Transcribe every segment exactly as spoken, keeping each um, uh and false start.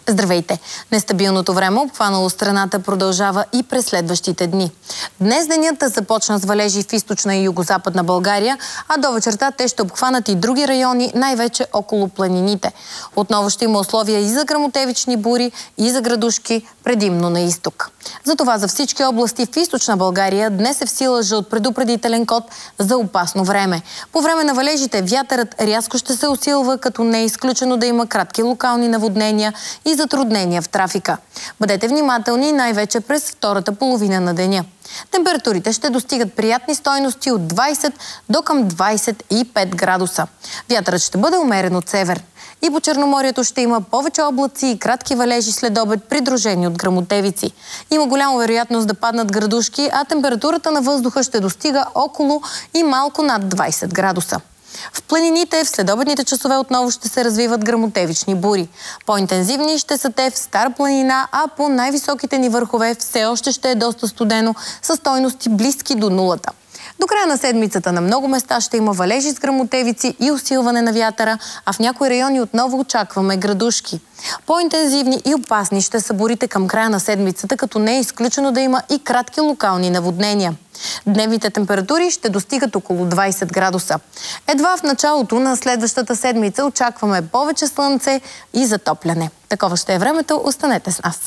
Здравейте! Нестабилното време, обхванало страната, продължава и през следващите дни. Днес денят започна с валежи в източна и югозападна България, а до вечерта те ще обхванат и други райони, най-вече около планините. Отново ще има условия и за гръмотевични бури, и за градушки, предимно на изток. Затова за всички области в източна България днес е в сила жълт предупредителен код за опасно време. По време на валежите вятърът рязко ще се усилва, като не е изключено да има кратки локални наводнения и затруднения в трафика. Бъдете внимателни най-вече през втората половина на деня. Температурите ще достигат приятни стойности от двайсет до към двайсет и пет градуса. Вятърът ще бъде умерен от север. И по Черноморието ще има повече облаци и кратки валежи след обед, придружени от гръмотевици. Има голяма вероятност да паднат градушки, а температурата на въздуха ще достига около и малко над двайсет градуса. В планините в следобедните часове отново ще се развиват гръмотевични бури. По-интензивни ще са те в Стара планина, а по най-високите ни върхове все още ще е доста студено, със стойности близки до нулата. До края на седмицата на много места ще има валежи с гръмотевици и усилване на вятъра, а в някои райони отново очакваме градушки. По-интензивни и опасни ще са бурите към края на седмицата, като не е изключено да има и кратки локални наводнения. Дневните температури ще достигат около двайсет градуса. Едва в началото на следващата седмица очакваме повече слънце и затопляне. Такова ще е времето, останете с нас.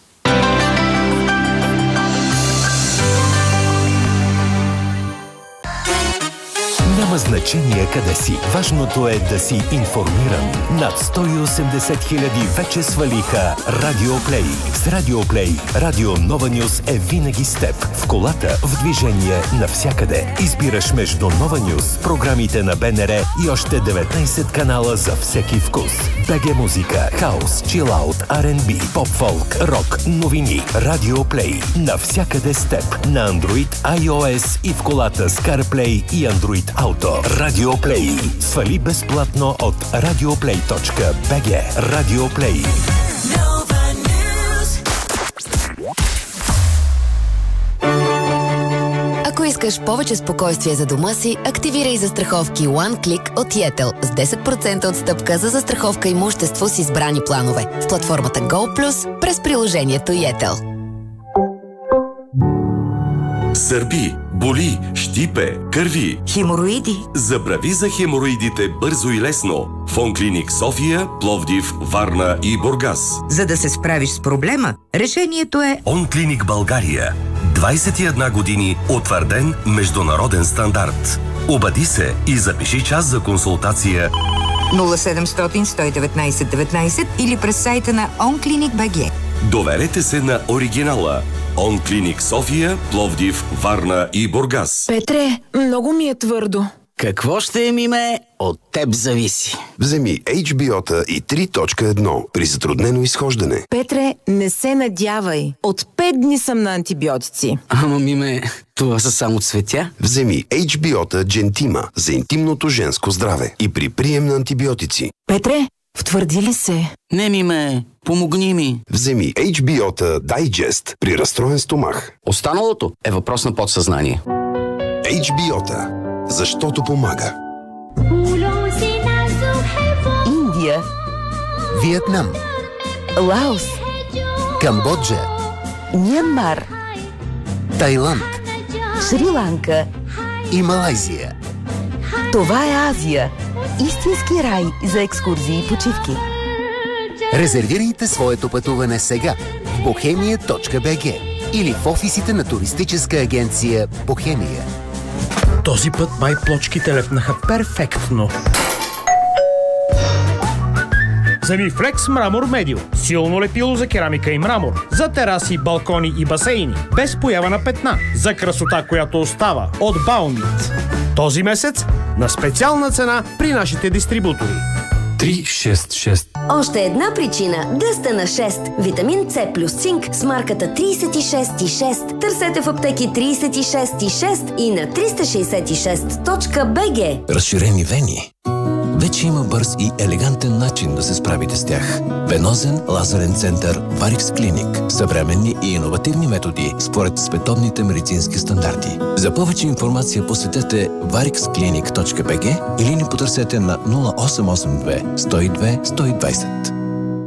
Няма значение къде си. Важното е да си информиран. Над сто и осемдесет хиляди вече свалиха Радиоплей. С Радиоплей Радио Нова Нюз е винаги с теб. В колата, в движение, навсякъде. Избираш между Нова Нюз, програмите на БНР и още деветнайсет канала за всеки вкус. БГ музика, хаус, чилаут, Ар енд Би, поп-фолк, рок, новини. Радиоплей. Навсякъде с теб. На Android, iOS и в колата с CarPlay и Android Auto. Радиоплей. Свали безплатно от радиоплей точка би джи. Радиоплей. Ако искаш повече спокойствие за дома си, активирай застраховки One Click от Yettel с десет процента отстъпка за застраховка имущество с избрани планове в платформата GoPlus през приложението Yettel. Сърби, боли, щипе, кърви. Хемороиди. Забрави за хемороидите бързо и лесно. В Онклиник София, Пловдив, Варна и Бургас. За да се справиш с проблема, решението е Онклиник България. двайсет и една години утвърден международен стандарт. Обади се и запиши час за консултация нула седемстотин сто и деветнайсет деветнайсет или през сайта на онклиник точка би джи. Доверете се на оригинала. Онклиник София, Пловдив, Варна и Бургас. Петре, много ми е твърдо. Какво ще е, миме? От теб зависи. Вземи Ейч Би О-та и три точка едно при затруднено изхождане. Петре, не се надявай. От пет дни съм на антибиотици. Ама, миме, това са само цветя. Вземи Ейч Би О-та Джентима за интимното женско здраве и при прием на антибиотици. Петре, втвърди ли се? Не, миме, помогни ми. Вземи Ейч Би О-та Дайджест при разстроен стомах. Останалото е въпрос на подсъзнание. Ейч Би О-та. Защото помага. Индия, Виетнам, Лаос, Камбоджа, Мянмар, Тайланд Шри-Ланка и Малайзия. Това е Азия. Истински рай за екскурзии и почивки. Резервирайте своето пътуване сега в бохемия точка би джи или в офисите на туристическа агенция Бохемия. Този път май плочките лепнаха перфектно. Вземи Флекс Мрамор Медио. Силно лепило за керамика и мрамор. За тераси, балкони и басейни. Без поява на петна. За красота, която остава. От Баумит. Този месец на специална цена при нашите дистрибутори. три шест шест. Още една причина да сте на шест. Витамин С плюс цинк с марката трийсет и шест и шест. Търсете в аптеки трийсет и шест и шест и на триста шейсет и шест точка би джи. Разширени вени. Вече има бърз и елегантен начин да се справите с тях. Венозен лазерен център Варикс Клиник. Съвременни и иновативни методи според световните медицински стандарти. За повече информация посетете варикс клиник точка би джи или ни потърсете на нула осем осем две сто и две сто и двайсет.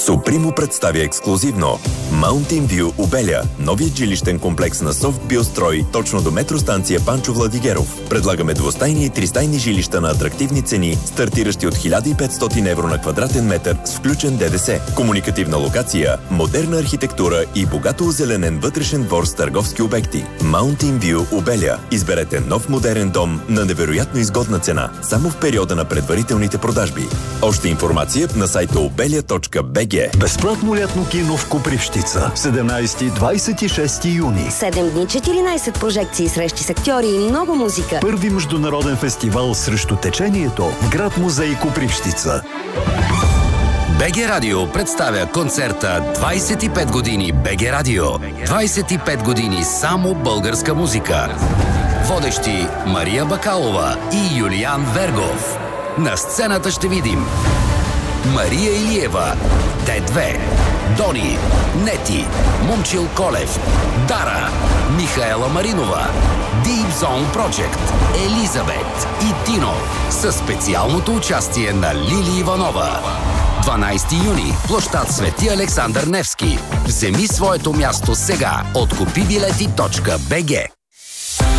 Супримо представя ексклузивно Mountain View Обеля, новият жилищен комплекс на Софтбилстрой, точно до метростанция Панчо Владигеров. Предлагаме двустайни и тристайни жилища на атрактивни цени, стартиращи от хиляда и петстотин евро на квадратен метър с включен ДДС. Комуникативна локация, модерна архитектура и богато озеленен вътрешен двор с търговски обекти. Mountain View Обеля. Изберете нов модерен дом на невероятно изгодна цена, само в периода на предварителните продажби. Още информация на сайта обеля точка би джи. Безплатно лятно кино в Копривщица. седемнайсети, двайсети и шести юни. седем дни, четиринайсет прожекции, срещи с актьори и много музика. Първи международен фестивал срещу течението в град музей Копривщица. БГ Радио представя концерта двайсет и пет години БГ Радио. двайсет и пет години само българска музика. Водещи Мария Бакалова и Юлиан Вергов. На сцената ще видим Мария Илиева, Д две, Дони, Нети, Момчил Колев, Дара, Михаела Маринова, Deep Zone Project, Елизабет и Тино със специалното участие на Лили Иванова. дванайсети юни, площад Свети Александър Невски. Вземи своето място сега от купи билети точка би джи.